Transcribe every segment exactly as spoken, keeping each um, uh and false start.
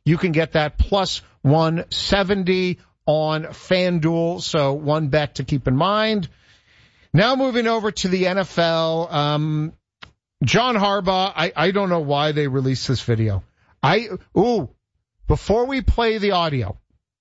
You can get that plus one seventy on FanDuel, so one bet to keep in mind. Now moving over to the N F L, um, John Harbaugh, I, I don't know why they released this video. I, ooh, before we play the audio,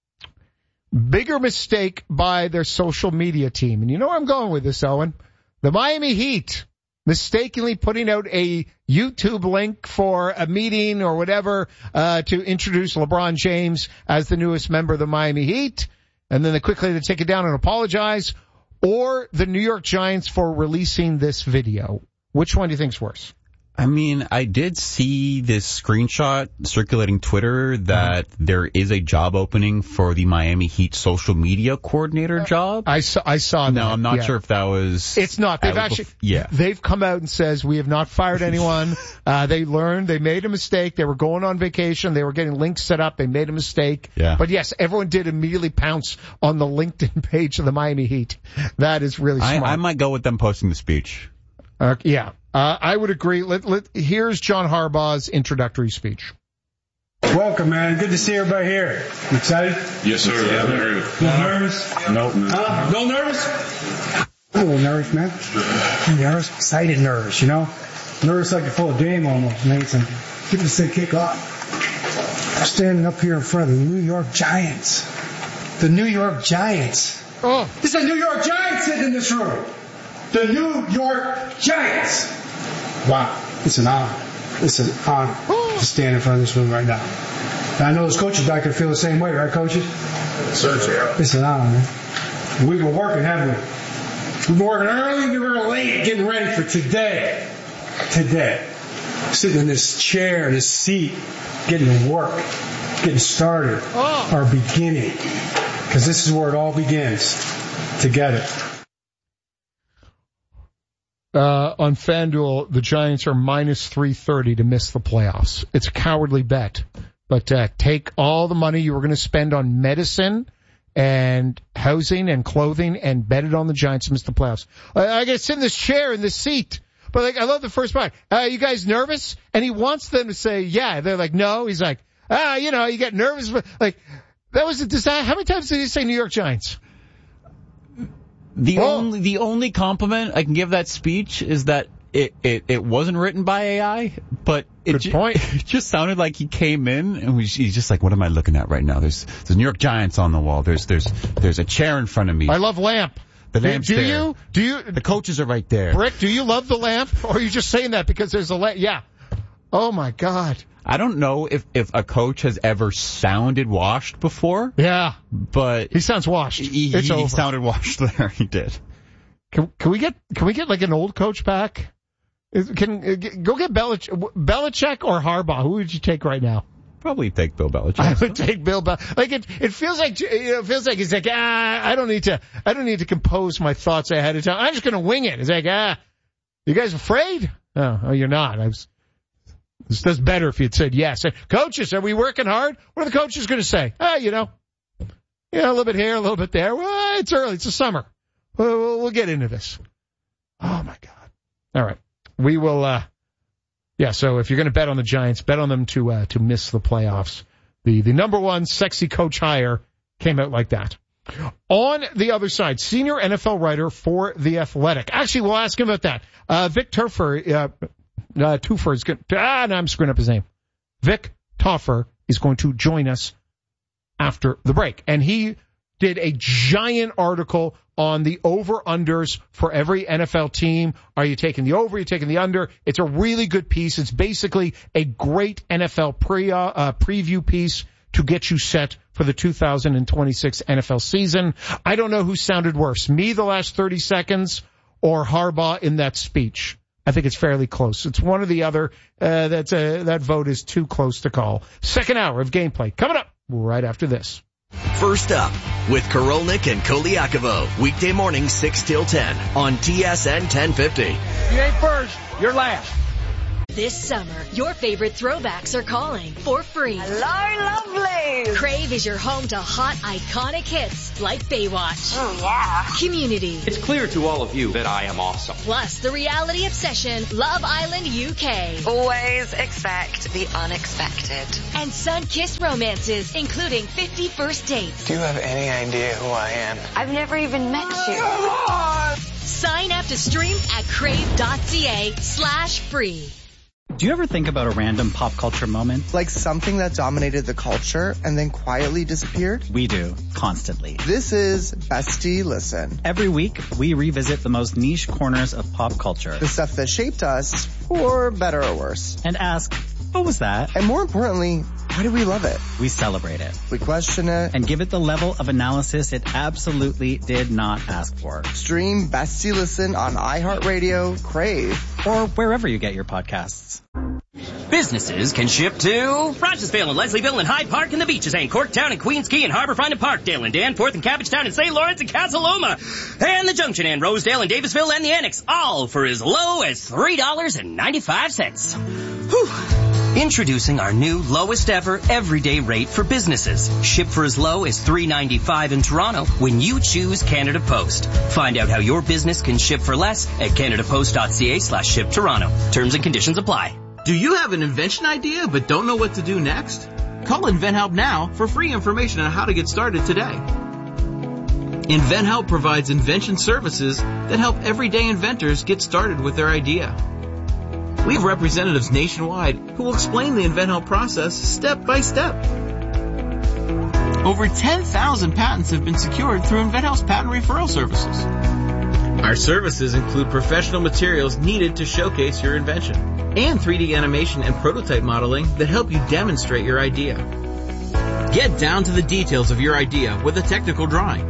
bigger mistake by their social media team. And you know where I'm going with this, Owen. The Miami Heat mistakenly putting out a YouTube link for a meeting or whatever, uh, to introduce LeBron James as the newest member of the Miami Heat. And then they quickly had to take it down and apologize. Or the New York Giants for releasing this video. Which one do you think's worse? I mean, I did see this screenshot circulating Twitter that mm-hmm. there is a job opening for the Miami Heat social media coordinator job. I saw, I saw that. No, I'm not yeah. sure if that was... It's not. They've actually... Bef- yeah. They've come out and says, we have not fired anyone. uh, they learned, they made a mistake. They were going on vacation. They were getting links set up. They made a mistake. Yeah. But yes, everyone did immediately pounce on the LinkedIn page of the Miami Heat. That is really smart. I, I might go with them posting the speech. Uh, yeah. Uh, I would agree. Let, let, here's John Harbaugh's introductory speech. Welcome, man. Good to see everybody here. You excited? Yes, sir. Yeah, very good. A little nervous? No. no. Uh, a little nervous? I'm a little nervous, man. I'm nervous, excited nervous, you know? Nervous like you're full of game almost, man. Some people say kick off. I'm standing up here in front of the New York Giants. The New York Giants. Oh. This is a New York Giants sitting in this room. The New York Giants. Wow. It's an honor. It's an honor to stand in front of this room right now. And I know those coaches back there feel the same way, right, coaches? Sir, it's an honor, man. We've been working, haven't we? We've been working early, we were late, getting ready for today. Today. Sitting in this chair, in this seat, getting to work, getting started. Oh. Our beginning. Because this is where it all begins. Together. Uh, on FanDuel, the Giants are minus three thirty to miss the playoffs. It's a cowardly bet. But uh, take all the money you were going to spend on medicine and housing and clothing and bet it on the Giants to miss the playoffs. I, I got to sit in this chair, in this seat. But like, I love the first part. Uh, you guys nervous? And he wants them to say, yeah. They're like, no. He's like, ah, you know, you get nervous. But like, that was a disaster. How many times did he say New York Giants? The oh. only the only compliment I can give that speech is that it, it, it wasn't written by A I, but it, Good ju- point. it just sounded like he came in and was, he's just like, what am I looking at right now? There's there's New York Giants on the wall. There's there's there's a chair in front of me. I love lamp. The lamp's do, do there. you? Do you? The coaches are right there. Brick, do you love the lamp? Or are you just saying that because there's a lamp? Yeah. Oh, my God. I don't know if, if a coach has ever sounded washed before. Yeah. But he sounds washed. He, it's he over. sounded washed there. He did. Can, can we get can we get like an old coach back? Is, can uh, get, go get Belich, Belichick or Harbaugh? Who would you take right now? Probably take Bill Belichick. I would take Bill Belichick. Like it, it feels like you know, it feels like he's like ah, I don't need to, I don't need to compose my thoughts ahead of time. I'm just gonna wing it. It's like ah, you guys afraid? Oh, oh you're not. I was. This does better if you'd said yes. Coaches, are we working hard? What are the coaches going to say? Ah, you know, yeah, a little bit here, a little bit there. Well, it's early. It's the summer. We'll, we'll get into this. Oh, my God. All right. We will, uh, yeah, so if you're going to bet on the Giants, bet on them to, uh, to miss the playoffs. The, the number one sexy coach hire came out like that. On the other side, senior N F L writer for The Athletic. Actually, we'll ask him about that. Uh, Vic Tafur, uh, uh, Tuffer is going to, ah, no, I'm screwing up his name. Vic Tafur is going to join us after the break. And he did a giant article on the over-unders for every N F L team. Are you taking the over? Are you taking the under? It's a really good piece. It's basically a great N F L pre, uh, preview piece to get you set for the two thousand twenty-six N F L season. I don't know who sounded worse, me the last thirty seconds or Harbaugh in that speech. I think it's fairly close. It's one or the other. Uh, that's a, that vote is too close to call. Second hour of gameplay coming up right after this. First up with Korolnik and Koliakovo. Weekday morning six till ten on T S N ten fifty. You ain't first, you're last. This summer, your favorite throwbacks are calling for free. Hello, lovely. Crave is your home to hot, iconic hits like Baywatch. Oh, yeah. Community. It's clear to all of you that I am awesome. Plus the reality obsession, Love Island U K. Always expect the unexpected. And sun-kissed romances, including fifty First Dates. Do you have any idea who I am? I've never even met you. Sign up to stream at crave.ca slash free. Do you ever think about a random pop culture moment? Like something that dominated the culture and then quietly disappeared? We do, constantly. This is Bestie Listen. Every week, we revisit the most niche corners of pop culture. The stuff that shaped us, for better or worse. And ask, what was that? And more importantly, why do we love it? We celebrate it. We question it. And give it the level of analysis it absolutely did not ask for. Stream Bestie Listen on iHeartRadio, Crave, or wherever you get your podcasts. Businesses can ship to Rogersville and Leslieville and Hyde Park and the Beaches and Corktown and Queens Quay and Harborfront and Parkdale and Danforth and Cabbagetown and Saint Lawrence and Casaloma and the Junction and Rosedale and Davisville and the Annex, all for as low as three dollars and ninety-five cents. Whew. Introducing our new lowest ever everyday rate for businesses. Ship for as low as three dollars and ninety-five cents in Toronto when you choose Canada Post. Find out how your business can ship for less at canadapost.ca slash ship Toronto. Terms and conditions apply. Do you have an invention idea but don't know what to do next? Call InventHelp now for free information on how to get started today. InventHelp provides invention services that help everyday inventors get started with their idea. We have representatives nationwide who will explain the InventHelp process step by step. Over ten thousand patents have been secured through InventHelp's patent referral services. Our services include professional materials needed to showcase your invention and three D animation and prototype modeling that help you demonstrate your idea. Get down to the details of your idea with a technical drawing.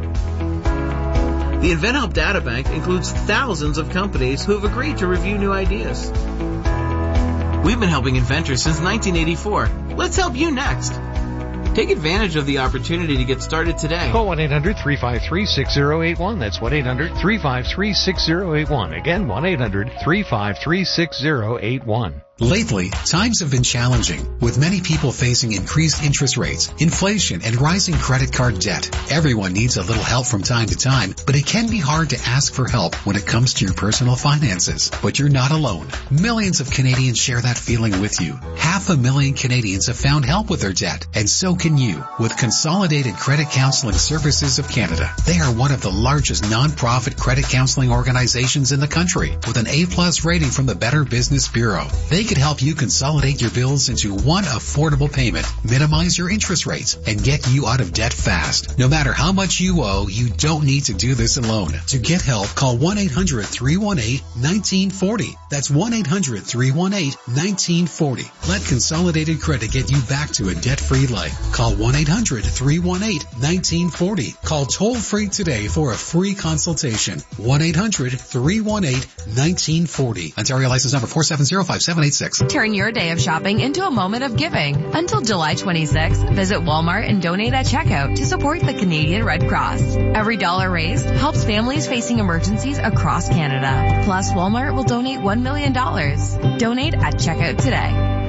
The InventHelp Databank includes thousands of companies who have agreed to review new ideas. We've been helping inventors since nineteen eighty-four. Let's help you next. Take advantage of the opportunity to get started today. Call one eight hundred three five three six zero eight one. That's one eight hundred three five three six zero eight one. Again, one eight hundred three five three six zero eight one. Lately, times have been challenging, with many people facing increased interest rates, inflation, and rising credit card debt. Everyone needs a little help from time to time, but it can be hard to ask for help when it comes to your personal finances. But you're not alone. Millions of Canadians share that feeling with you. Half a million Canadians have found help with their debt, and so can you, with Consolidated Credit Counseling Services of Canada. They are one of the largest non-profit credit counseling organizations in the country, with an A-plus rating from the Better Business Bureau. They can help you consolidate your bills into one affordable payment, minimize your interest rates, and get you out of debt fast. No matter how much you owe, you don't need to do this alone. To get help, call one eight hundred three one eight one nine four zero. That's one eight hundred three one eight one nine four zero. Let Consolidated Credit get you back to a debt-free life. Call one eight hundred three one eight one nine four zero. Call toll-free today for a free consultation. one eight hundred three one eight one nine four zero. Ontario license number four seven zero five seven eight six. Turn your day of shopping into a moment of giving. Until July twenty-sixth, visit Walmart and donate at checkout to support the Canadian Red Cross. Every dollar raised helps families facing emergencies across Canada. Plus, Walmart will donate one million dollars. Donate at checkout today.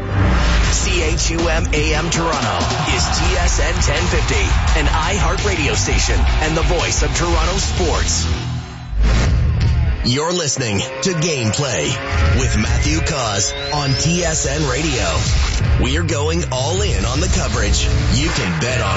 C H U M A M Toronto is T S N ten fifty, an iHeart radio station and the voice of Toronto sports. You're listening to Gameplay with Matthew Cause on T S N Radio. We're going all in on the coverage. You can bet on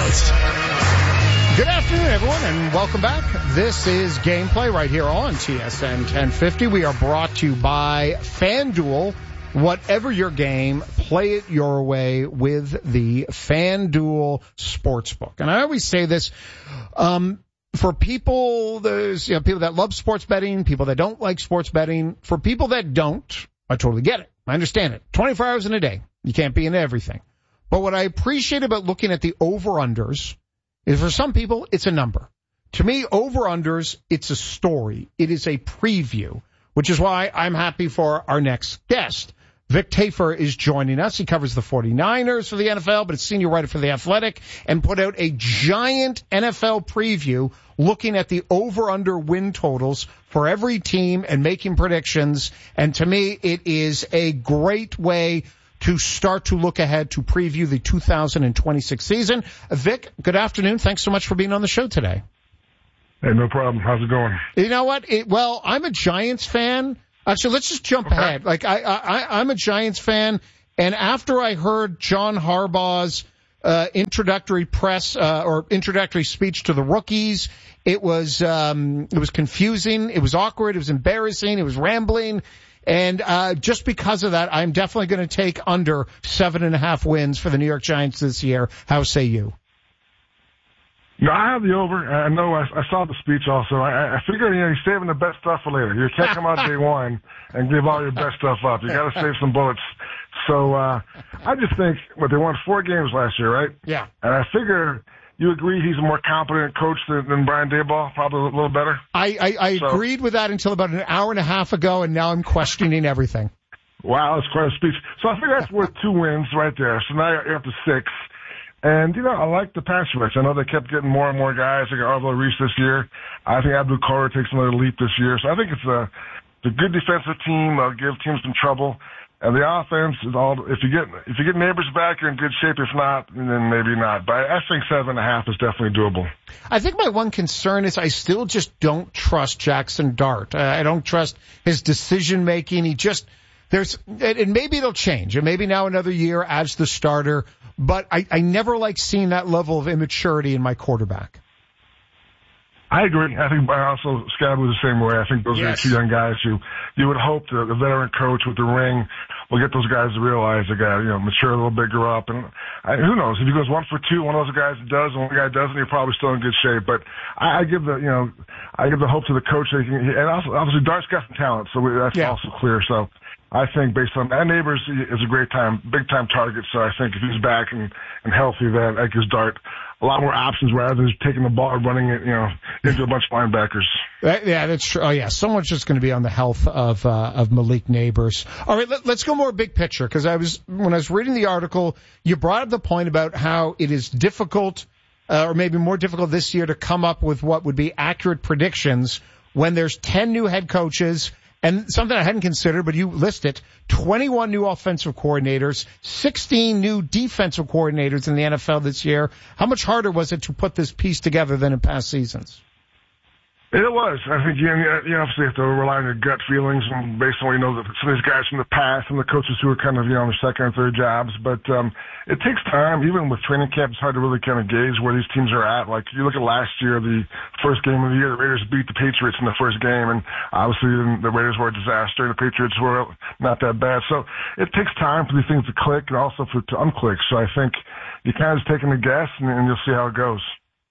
it. Good afternoon, everyone, and welcome back. This is Gameplay right here on T S N ten fifty. We are brought to you by FanDuel. Whatever your game, play it your way with the FanDuel Sportsbook. And I always say this, um, for people, there's, you know, people that love sports betting, people that don't like sports betting. For people that don't, I totally get it. I understand it. twenty-four hours in a day. You can't be into everything. But what I appreciate about looking at the over-unders is for some people, it's a number. To me, over-unders, it's a story. It is a preview, which is why I'm happy for our next guest. Vic Tafur is joining us. He covers the 49ers for the N F L, but is senior writer for The Athletic, and put out a giant N F L preview looking at the over-under win totals for every team and making predictions. And to me, it is a great way to start to look ahead to preview the two thousand twenty-six season. Vic, good afternoon. Thanks so much for being on the show today. Hey, no problem. How's it going? You know what? It, well, I'm a Giants fan. Actually, let's just jump okay. ahead. Like, I, I, I'm a Giants fan, and after I heard John Harbaugh's uh, introductory press uh, or introductory speech to the rookies, it was um, it was confusing, it was awkward, it was embarrassing, it was rambling, and uh, just because of that, I'm definitely going to take under seven and a half wins for the New York Giants this year. How say you? No, I have the over. I know I, I saw the speech also. I, I figured, you know, you're saving the best stuff for later. You can't come out day one and give all your best stuff up. You got to save some bullets. So uh I just think, what, they won four games last year, right? Yeah. And I figure you agree he's a more competent coach than, than Brian Daboll, probably a little better. I, I, I so, agreed with that until about an hour and a half ago, and now I'm questioning everything. Wow, that's quite a speech. So I figure that's worth two wins right there. So now you're up to six. And, you know, I like the pass rush. I know they kept getting more and more guys. They got Arvell Reese this year. I think Abdul Carter takes another leap this year. So I think it's a, it's a good defensive team. They'll give teams some trouble. And the offense is all, if you get, if you get Neighbors back, you're in good shape. If not, then maybe not. But I think seven and a half is definitely doable. I think my one concern is I still just don't trust Jackson Dart. Uh, I don't trust his decision making. He just, there's, and maybe it'll change. And maybe now another year as the starter. But I, I never like seeing that level of immaturity in my quarterback. I agree. I think I also Scott was the same way. I think those yes. are two young guys who you would hope the, the veteran coach with the ring will get those guys to realize they got, you know, mature a little bit, grow up. And I, who knows? If he goes one for two, one of those guys does, and one guy doesn't, you're probably still in good shape. But I, I give the, you know, I give the hope to the coach. That he can, and also, obviously, Dart's got some talent, so that's yeah. also clear. So I think based on that, Neighbors is a great time, big time target. So I think if he's back and, and healthy, then that gives Dart a lot more options rather than just taking the ball and running it, you know, into a bunch of linebackers. That, yeah, that's true. Oh yeah, so much is going to be on the health of uh, of Malik Neighbors. All right, let, let's go more big picture, because I was when I was reading the article, you brought up the point about how it is difficult, uh, or maybe more difficult this year, to come up with what would be accurate predictions when there's ten new head coaches. And something I hadn't considered, but you list it, twenty-one new offensive coordinators, sixteen new defensive coordinators in the N F L this year. How much harder was it to put this piece together than in past seasons? It was. I think you, you obviously have to rely on your gut feelings and based on what you know, some of these guys from the past and the coaches who are kind of, you know, on their second or third jobs. But um, it takes time. Even with training camp, it's hard to really kind of gauge where these teams are at. Like, you look at last year, the first game of the year, the Raiders beat the Patriots in the first game, and obviously the Raiders were a disaster, and the Patriots were not that bad. So it takes time for these things to click and also for to unclick. So I think you kind of just taking a guess, and, and you'll see how it goes.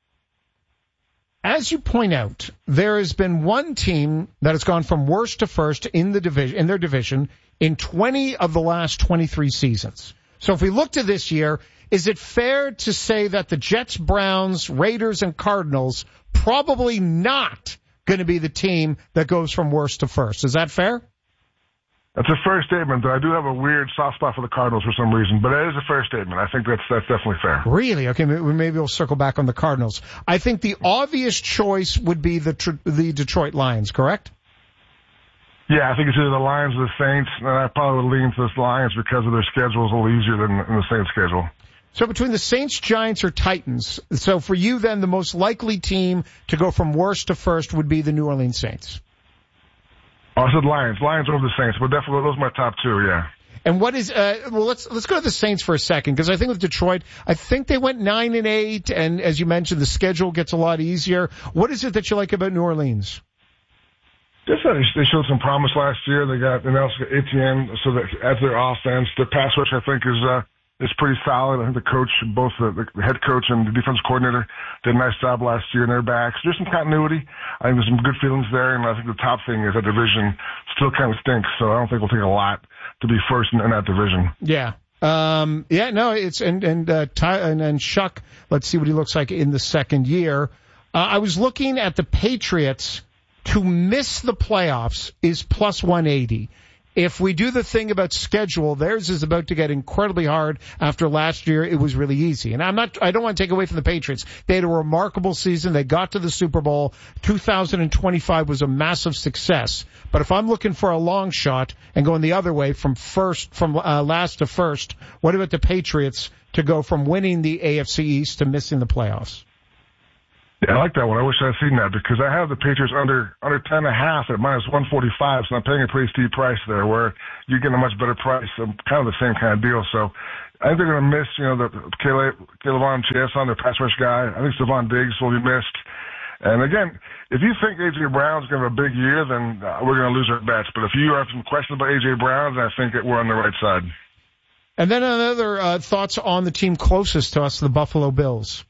As you point out, there has been one team that has gone from worst to first in the division, in their division, in twenty of the last twenty-three seasons. So if we look to this year, is it fair to say that the Jets, Browns, Raiders, and Cardinals probably not going to be the team that goes from worst to first? Is that fair? That's a fair statement, though I do have a weird soft spot for the Cardinals for some reason, but it is a fair statement. I think that's that's definitely fair. Really? Okay, maybe we'll circle back on the Cardinals. I think the obvious choice would be the the Detroit Lions, correct? Yeah, I think it's either the Lions or the Saints, and I probably would lean to the Lions because of their schedule is a little easier than, than the Saints' schedule. So between the Saints, Giants, or Titans, so for you then the most likely team to go from worst to first would be the New Orleans Saints. Oh, I said Lions. Lions over the Saints, but definitely those are my top two, yeah. And what is, uh, well, let's, let's go to the Saints for a second, because I think with Detroit, I think they went nine and eight, and as you mentioned, the schedule gets a lot easier. What is it that you like about New Orleans? Just that they showed some promise last year. They got, and also Etienne, so that adds their offense. Their pass rush, I think, is, uh, is pretty solid. I think the coach, both the, the head coach and the defense coordinator, did a nice job last year in their backs. There's some continuity. I think there's some good feelings there, and I think the top thing is that division still kind of stinks, so I don't think it'll take a lot to be first in, in that division. Yeah. Um, yeah, no, it's, and, and, uh, Ty, and, and Shuck, let's see what he looks like in the second year. Uh, I was looking at the Patriots to miss the playoffs is plus one eighty. if we do the thing about schedule, theirs is about to get incredibly hard after last year. It was really easy. And I'm not, I don't want to take away from the Patriots. They had a remarkable season. They got to the Super Bowl. two thousand twenty-five was a massive success. But if I'm looking for a long shot and going the other way from first, from uh, last to first, what about the Patriots to go from winning the A F C East to missing the playoffs? Yeah, I like that one. I wish I'd seen that because I have the Patriots under under ten and a half at minus one forty-five, so I'm paying a pretty steep price there where you're getting a much better price. So kind of the same kind of deal. So I think they're going to miss, you know, the K'Lavon Chaisson, their pass rush guy. I think Stephon Diggs will be missed. And again, if you think A J. Brown's going to have a big year, then uh, we're going to lose our bets. But if you have some questions about A J. Brown, then I think that we're on the right side. And then another uh, thoughts on the team closest to us, the Buffalo Bills.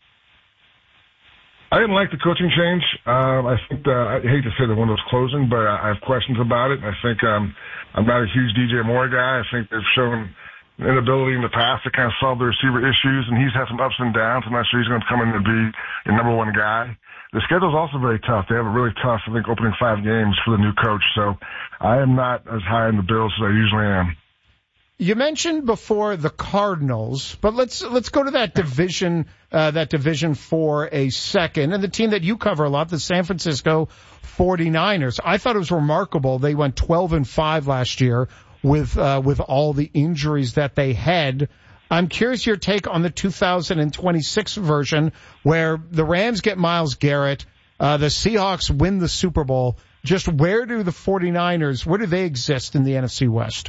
I didn't like the coaching change. Um, I think the, I hate to say the window's closing, but I have questions about it. I think um, I'm not a huge D J Moore guy. I think they've shown an inability in the past to kind of solve the receiver issues, and he's had some ups and downs. I'm not sure he's going to come in and be your number one guy. The schedule's also very tough. They have a really tough, I think, opening five games for the new coach. So I am not as high in the Bills as I usually am. You mentioned before the Cardinals, but let's let's go to that division uh, that division for a second. And the team that you cover a lot, the San Francisco forty-niners. I thought it was remarkable. They went twelve and five last year with uh, with all the injuries that they had. I'm curious your take on the two thousand twenty-six version where the Rams get Myles Garrett, uh, the Seahawks win the Super Bowl. Just where do the forty-niners, where do they exist in the N F C West?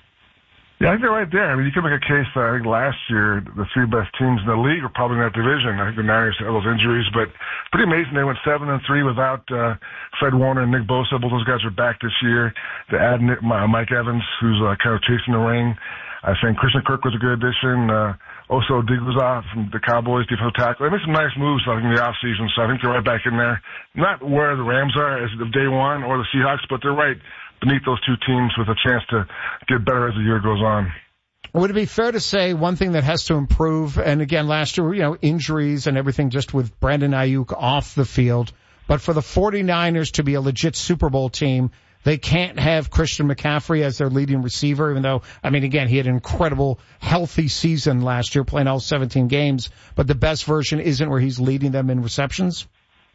Yeah, I think they're right there. I mean, you can make a case that I think last year the three best teams in the league were probably in that division. I think the Niners had those injuries, but pretty amazing. They went seven and three without uh, Fred Warner and Nick Bosa. Both those guys are back this year. To add Nick, uh, Mike Evans, who's uh, kind of chasing the ring. I think Christian Kirk was a good addition. Uh, Oso Odigbaza from the Cowboys, defensive tackle. They made some nice moves I think, in the offseason, so I think they're right back in there. Not where the Rams are as of day one or the Seahawks, but they're right beneath those two teams with a chance to get better as the year goes on. Would it be fair to say one thing that has to improve, and again, last year, you know, injuries and everything just with Brandon Ayuk off the field, but for the forty-niners to be a legit Super Bowl team, they can't have Christian McCaffrey as their leading receiver, even though, I mean, again, he had an incredible, healthy season last year, playing all seventeen games, but the best version isn't where he's leading them in receptions?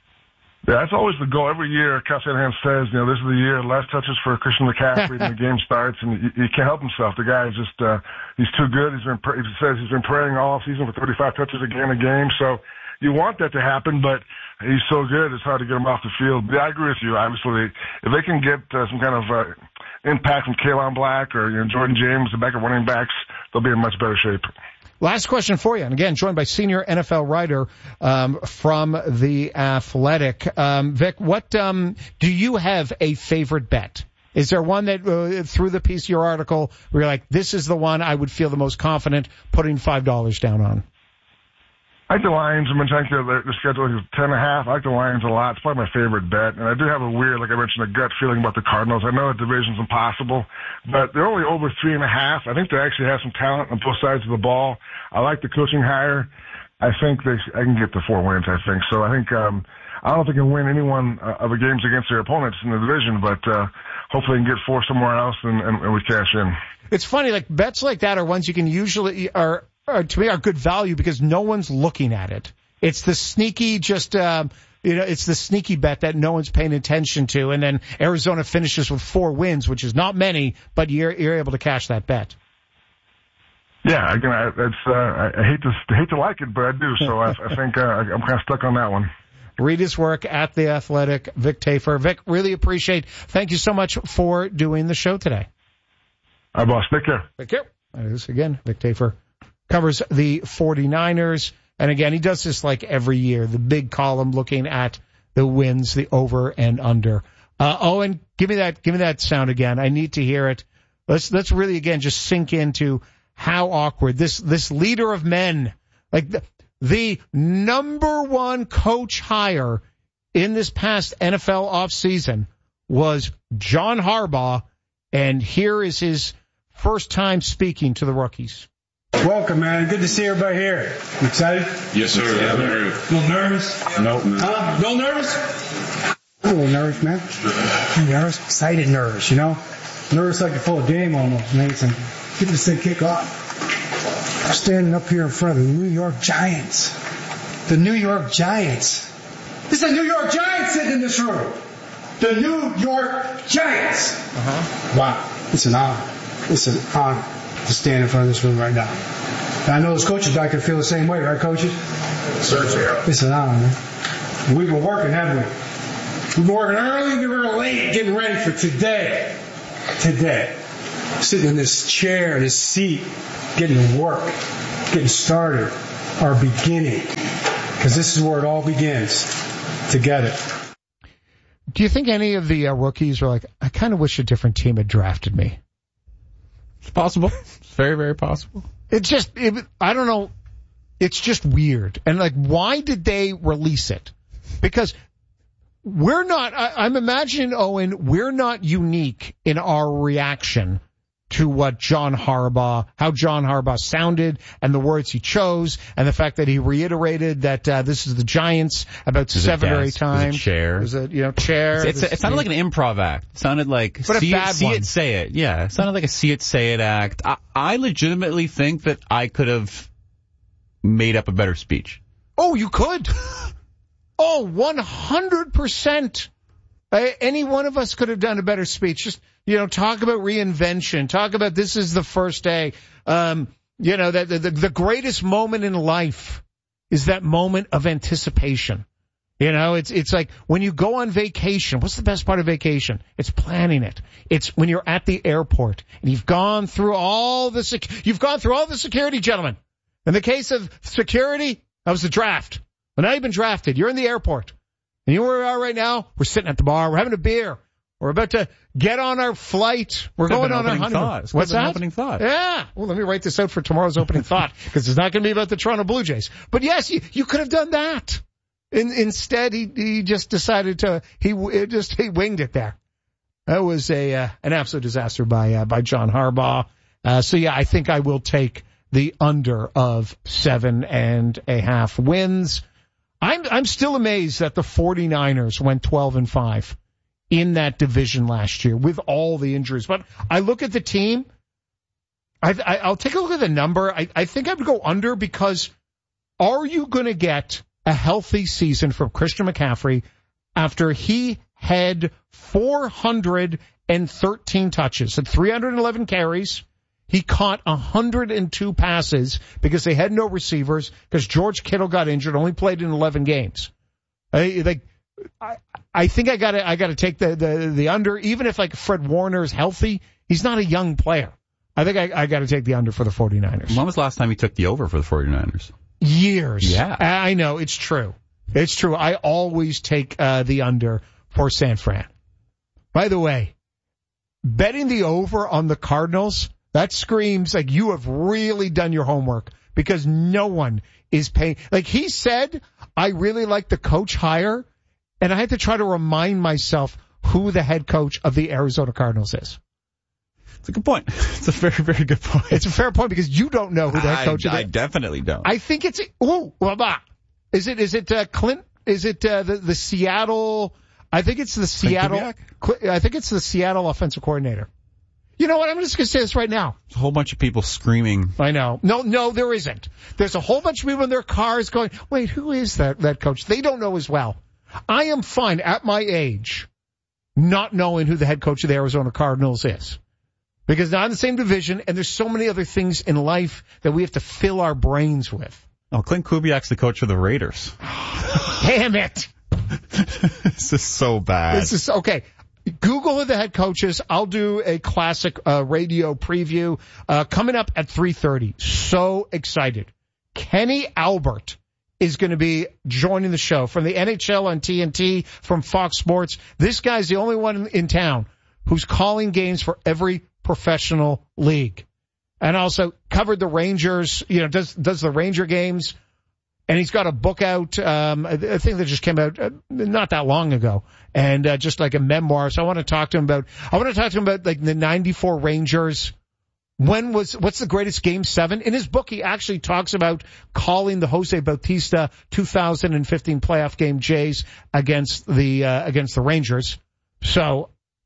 Yeah, that's always the goal. Every year, Kyle Shanahan says, you know, this is the year, less touches for Christian McCaffrey and the game starts, and he, he can't help himself. The guy is just, uh, he's too good. He's been, he says he's been praying all season for thirty-five touches a game a game, so you want that to happen, but he's so good, it's hard to get him off the field. But I agree with you. Obviously, if they can get uh, some kind of uh, impact from Kalen Black or, you know, Jordan James, the backup running backs, they'll be in much better shape. Last question for you, and again, joined by senior N F L writer um, from The Athletic. Um, Vic, what um, do you have a favorite bet? Is there one that, uh, through the piece of your article, where you're like, this is the one I would feel the most confident putting five dollars down on? I like the Lions. I mentioned the, the schedule is ten and a half. I like the Lions a lot. It's probably my favorite bet. And I do have a weird, like I mentioned, a gut feeling about the Cardinals. I know the division's impossible, but they're only over three and a half. I think they actually have some talent on both sides of the ball. I like the coaching hire. I think they, I can get the four wins, I think. So I think, um, I don't know if they can win any one uh, of the games against their opponents in the division, but, uh, hopefully they can get four somewhere else and, and, and we cash in. It's funny, like bets like that are ones you can usually, are, Uh, to me, are good value because no one's looking at it. It's the sneaky, just um, you know, it's the sneaky bet that no one's paying attention to, and then Arizona finishes with four wins, which is not many, but you're you're able to cash that bet. Yeah, again, I, it's uh, I, I hate to I hate to like it, but I do. So I, I think uh, I'm kind of stuck on that one. Read his work at The Athletic, Vic Tafur. Vic, really appreciate. Thank you so much for doing the show today. All right, boss. Take care. Take care. That is again Vic Tafur. Covers the forty-niners. And again, he does this like every year, the big column looking at the wins, the over and under. Uh, Owen, give me that, give me that sound again. I need to hear it. Let's, let's really again just sink into how awkward this, this leader of men, like the, the number one coach hire in this past N F L offseason was John Harbaugh. And here is his first time speaking to the rookies. Welcome, man. Good to see everybody here. You excited? Yes, sir. Yeah. A little nervous? No. Huh? A little nervous? A little nervous, man. I'm nervous, excited nervous, you know? Nervous like you're full of game almost, Mason. Get this thing kick off. I'm standing up here in front of the New York Giants. The New York Giants. This is the New York Giants sitting in this room. The New York Giants. Uh-huh. Wow. It's an honor. It's an honor to stand in front of this room right now. And I know those coaches back there feel the same way, right, coaches? Certainly. It's an honor, man. We've been working, haven't we? We've been working early, we were late, getting ready for today. Today. Sitting in this chair, this seat, getting to work, getting started, our beginning. Because this is where it all begins, together. Do you think any of the uh, rookies are like, I kind of wish a different team had drafted me? It's possible. It's very, very possible. It's just, it, I don't know. It's just weird. And like, why did they release it? Because we're not, I, I'm imagining, Owen, we're not unique in our reaction to what John Harbaugh, how John Harbaugh sounded and the words he chose and the fact that he reiterated that uh, this is the Giants about There's seven desk, or eight times. There's a chair. There's a, you know, chair. It's, it's, it sounded like an improv act. It sounded like but see, a bad it, see one. it, say it. Yeah, it sounded like a see it, say it act. I, I legitimately think that I could have made up a better speech. Oh, you could. Oh, one hundred percent. Uh, any one of us could have done a better speech. Just, you know, talk about reinvention. Talk about this is the first day. Um, you know, that the, the, the greatest moment in life is that moment of anticipation. You know, it's it's like when you go on vacation. What's the best part of vacation? It's planning it. It's when you're at the airport and you've gone through all the sec- you've gone through all the security, gentlemen. In the case of security, that was the draft. Well, now you've been drafted. You're in the airport. And you know where we are right now? We're sitting at the bar. We're having a beer. We're about to get on our flight. We're going on our honeymoon. Thought. What's that? Opening thought. Yeah. Well, let me write this out for tomorrow's opening thought because it's not going to be about the Toronto Blue Jays. But yes, you, you could have done that. In, instead, he he just decided to he it just he winged it there. That was a uh, an absolute disaster by uh, by John Harbaugh. Uh, so yeah, I think I will take the under of seven and a half wins. I'm I'm still amazed that the 49ers went twelve and five in that division last year with all the injuries. But I look at the team. I, I I'll take a look at the number. I I think I would go under because are you going to get a healthy season from Christian McCaffrey after he had four hundred thirteen touches, had three hundred eleven carries? He caught one hundred two passes because they had no receivers because George Kittle got injured, only played in eleven games. I, like, I, I think I gotta, I gotta take the, the, the under, even if like Fred Warner is healthy, he's not a young player. I think I, I gotta take the under for the 49ers. When was the last time you took the over for the 49ers? Years. Yeah. I know, it's true. It's true. I always take uh, the under for San Fran. By the way, betting the over on the Cardinals, that screams like you have really done your homework because no one is paying. Like he said, I really like the coach hire, and I had to try to remind myself who the head coach of the Arizona Cardinals is. It's a good point. It's a very, very good point. It's a fair point because you don't know who the head coach I, is. I definitely don't. I think it's ooh, blah, is it is it uh, Clint? Is it uh, the the Seattle? I think it's the Seattle. I think it's the Seattle offensive coordinator. You know what? I'm just going to say this right now. There's a whole bunch of people screaming. I know. No, no, there isn't. There's a whole bunch of people in their cars going, wait, who is that, that coach? They don't know as well. I am fine at my age not knowing who the head coach of the Arizona Cardinals is. Because they're in the same division, and there's so many other things in life that we have to fill our brains with. Oh, Clint Kubiak's the coach of the Raiders. Damn it. This is so bad. This is, okay. Google the head coaches. I'll do a classic uh, radio preview uh, coming up at three thirty. So excited. Kenny Albert is going to be joining the show from the N H L on T N T, from Fox Sports. This guy's the only one in town who's calling games for every professional league. And also covered the Rangers, you know, does does the Ranger games. And he's got a book out, um, a thing that just came out uh, not that long ago, and uh, just like a memoir. So I want to talk to him about. I want to talk to him about like the ninety-four Rangers. When was what's the greatest game seven? In his book, he actually talks about calling the Jose Bautista two thousand fifteen playoff game Jays against the uh, against the Rangers. So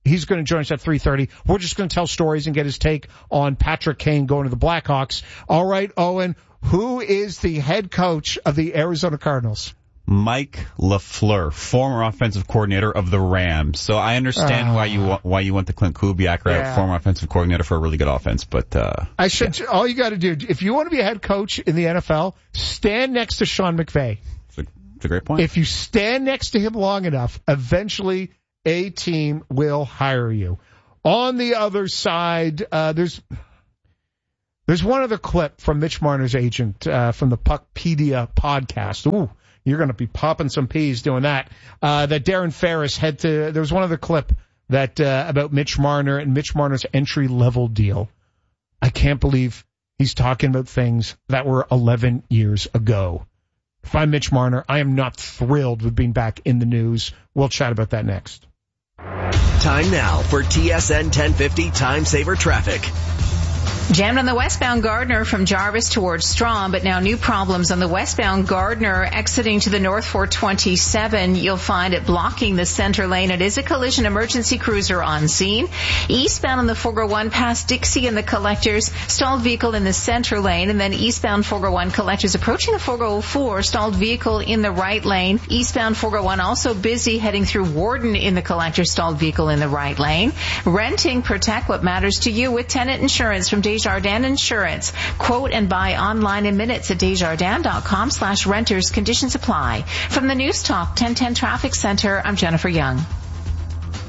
He's going to join us at three thirty. We're just going to tell stories and get his take on Patrick Kane going to the Blackhawks. All right, Owen, who is the head coach of the Arizona Cardinals? Mike LaFleur, former offensive coordinator of the Rams. So I understand uh, why you why you went to Clint Kubiak, right? Yeah. Former offensive coordinator for a really good offense, but uh I should yeah. all you got to do if you want to be a head coach in the N F L, stand next to Sean McVay. It's a, it's a great point. If you stand next to him long enough, eventually a team will hire you. On the other side, uh there's there's one other clip from Mitch Marner's agent uh from the Puckpedia podcast. Ooh. You're going to be popping some peas doing that. Uh, that Darren Ferris had to, there was one other clip that, uh, about Mitch Marner and Mitch Marner's entry level deal. I can't believe he's talking about things that were eleven years ago. If I'm Mitch Marner, I am not thrilled with being back in the news. We'll chat about that next. Time now for T S N ten fifty Time Saver Traffic. Jammed on the westbound Gardner from Jarvis towards Strawn, but now new problems on the westbound Gardner exiting to the north four twenty-seven. You'll find it blocking the center lane. It is a collision emergency cruiser on scene. Eastbound on the four oh one past Dixie and the Collectors, stalled vehicle in the center lane, and then eastbound four oh one Collectors approaching the four oh four, stalled vehicle in the right lane. Eastbound four oh one also busy heading through Warden in the Collectors, stalled vehicle in the right lane. Renting, protect what matters to you with tenant insurance from Desjardins Insurance. Quote and buy online in minutes at desjardins.com slash renters. Conditions apply. From the News Talk ten ten Traffic Center, I'm Jennifer Young.